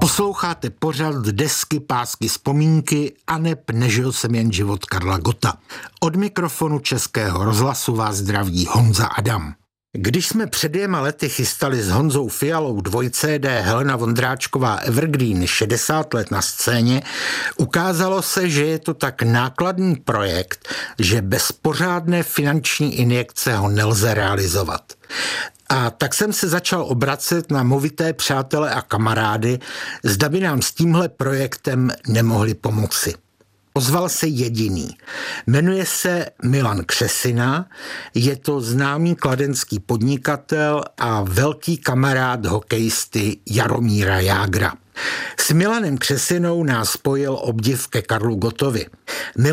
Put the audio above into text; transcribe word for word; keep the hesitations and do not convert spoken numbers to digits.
Posloucháte pořad Desky, pásky, vzpomínky aneb Nežil jsem jen život Karla Gotta. Od mikrofonu Českého rozhlasu vás zdraví Honza Adam. Když jsme před dvěma lety chystali s Honzou Fialou dvoj C D Helena Vondráčková Evergreen šedesát let na scéně, ukázalo se, že je to tak nákladný projekt, že bez pořádné finanční injekce ho nelze realizovat. A tak jsem se začal obracet na movité přátele a kamarády, zda by nám s tímhle projektem nemohli pomoci. Ozval se jediný. Jmenuje se Milan Křesina, je to známý kladenský podnikatel a velký kamarád hokejisty Jaromíra Jágra. S Milanem Křesinou nás spojil obdiv ke Karlu Gottovi.